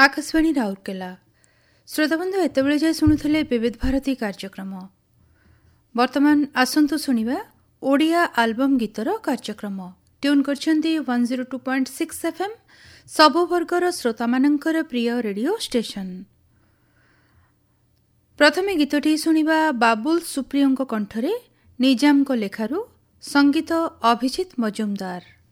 आकाशवाणी राउरकेला श्रोताबंधु एतबेले जाए शुणुले विविध भारती कार्यक्रम। वर्तमान आसंतु शुणिबा ओडिया आल्बम गीतर कार्यक्रम। ट्यून करछन्ती 102.6 FM सबो वर्गर श्रोता मानकर प्रिय रेडियो स्टेशन। प्रथमे गीतटी शुणिबा बाबुल सुप्रियों कंठरे निजाम को लेखारु संगीत अभिजित मजुमदार।